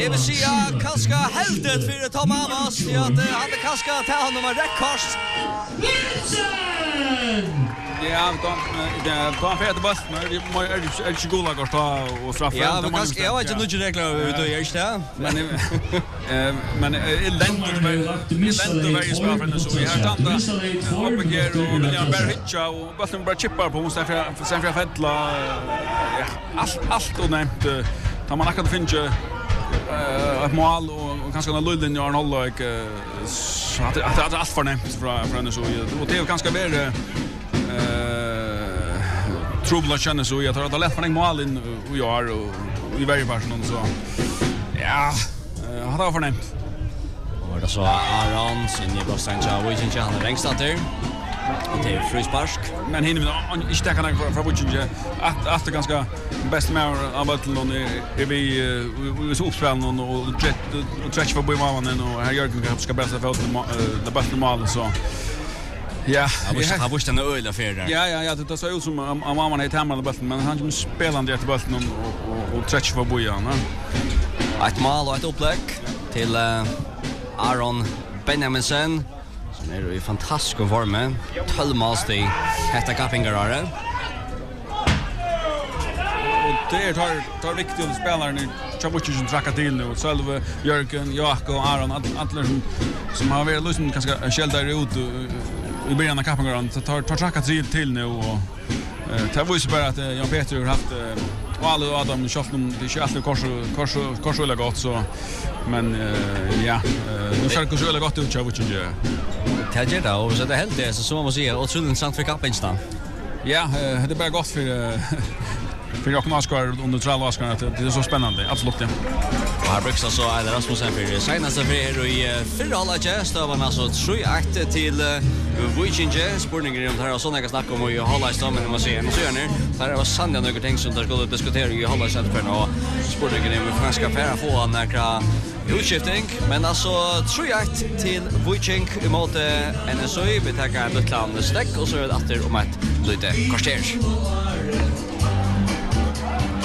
Jag vill säga kanske heldet för Tom Amos att han kanske tar honom en rekord. Ja, då han färdade bort är inte gola går ta och straffa. Ja, men kanske jag vet inte nu regler vi då gör det. Men väldigt spel för den så här tanda. Hopper och William Berhicha och bollen bara chippar på oss sen för fettla. Allt och nämnt. Tar man akkurat finche ett mål och kanske en lullen gör en hållag att allt för nämnt från så och det är ganska mer trubbla känner så jag tror att det lätt för en mål in och gör och i varje person så ja har det förnämt och det så Aron sin i Bostancha och inte han längst där det är frispark men hinner inte ta kan för Buchinja att det ganska bäst med av bollen är vi så uppspelen och stretch för Boymannen och här Jörgen ska bästa för det bästa målet så ja, han var den öliga för där. Ja, det såg ut som om man hade hemma bollen men han kom spelande till bollen och stretch för Bojan. Ett mål och ett upplägg till Aron Benjaminsen som är i fantastisk form. 12 mål i detta kappingarare. Och det tar riktigt spelare nu. Chabuchi som trackar till nu och själva Jörgen, Jakob och Aron alla som har varit liksom ganska skällda ut i början av kappen så tar trackat till nu och det var ju så bara att Jan Peter har haft och alla Adam Schoffnum det är alltid kors eller gott så men ja nu ska det så gott ut Chabuchi. Det är det och så det helt det så man måste säga och så sant för kappen stan. Ja, det är bara gott för jag kommer skara under trallvaskar att det är så spännande absolut ja. Här brukar så är Rasmussen för senaste för i förra halvlek så var alltså 3-8 till Vujinje spurningen om här och såna snack om och hålla stammen man ser nu så är det där var sannliga några ting som där skulle diskutera i hålla sig för och spurningen med franska färra få några utskiftning men alltså 3-8 till Vujing emot NSOI vi tar ett land stäck och så är det åter om ett lite kvarter.